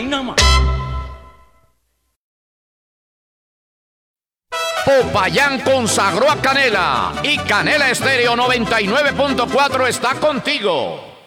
Ahí nada más. Popayán consagró a Canela y Canela Estéreo 99.4 está contigo.